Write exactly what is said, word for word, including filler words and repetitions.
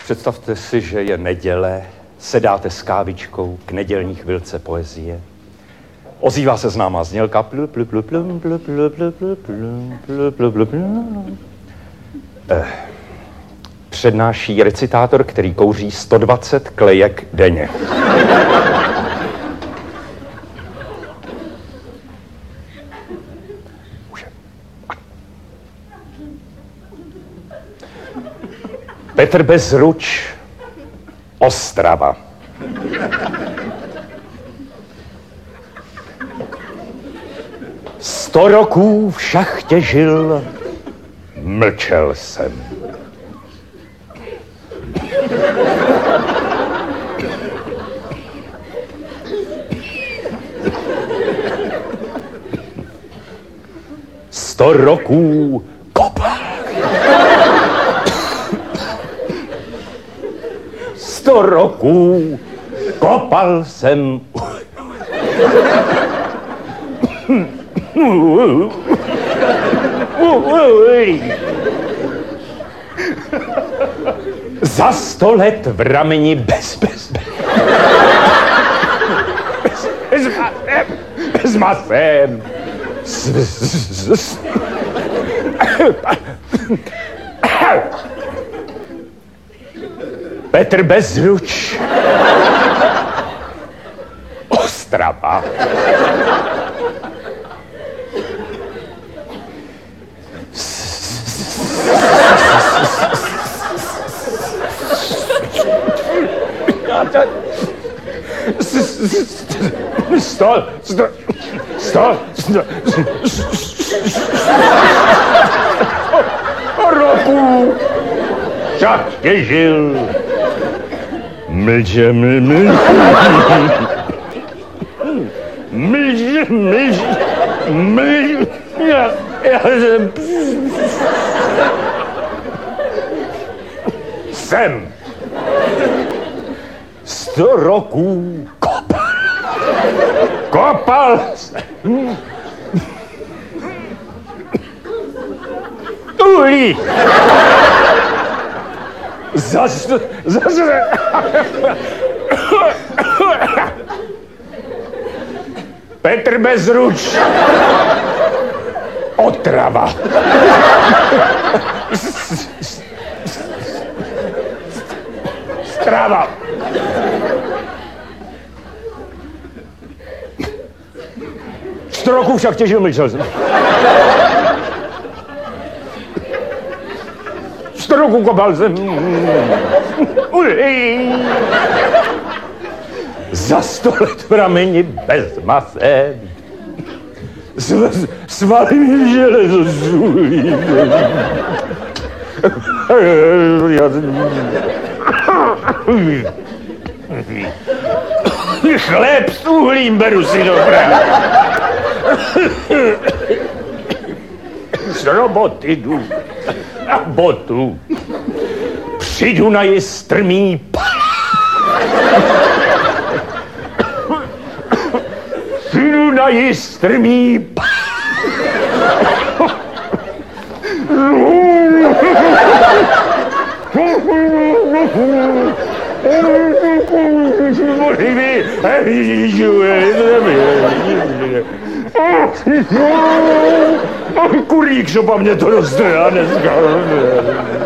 Představte si, že je neděle, sedáte s kávičkou k nedělní chvilce poezie. Ozývá se známá znělka. Přednáší recitátor, který kouří sto dvacet klejek denně. Petr Bezruč, Ostrava. Sto roků v šachtě žil, mlčel jsem. Sto roků kopal. Sto roků kopal jsem. Za sto let v rameni bez, bez, bez. Bez, bez masem. S, s, s. Petr Bezruč, Ostrava. Stol, stol, stol, roku šachtě žil. Mlže, mlže, mlže, mlže, mlže, já, já jsem... Jsem. Sto roků kopal. Kopal jsem. Uhlí. Zas, zas, Petr Bezruč, Otrava. Strava. Sto roků však těžil mlčel jsem. Sto roků kopal jsem. Za sto let v rameni bez masem. Svaly mi železo zůlí. Chléb s uhlím beru si do práce. Z roboty jdu a botu. Přijdu na jistrmý Přijdu na jistrmý Kurík, šopa mě to dostane dneska.